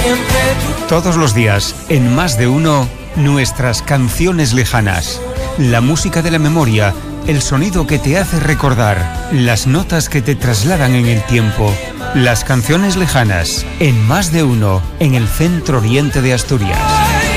Todos los días, en Más de Uno, nuestras canciones lejanas. La música de la memoria, el sonido que te hace recordar, las notas que te trasladan en el tiempo. Las canciones lejanas, en Más de Uno, en el Centro Oriente de Asturias.